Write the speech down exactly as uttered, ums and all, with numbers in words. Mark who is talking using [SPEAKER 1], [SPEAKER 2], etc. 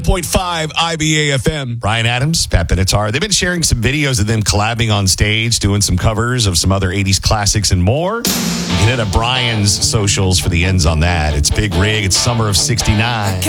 [SPEAKER 1] point five I B A F M.
[SPEAKER 2] Brian Adams, Pat Benatar. They've been sharing some videos of them collabing on stage, doing some covers of some other eighties classics and more. You can hit up Brian's socials for the ends on that. It's Big Rig. It's summer of sixty-nine.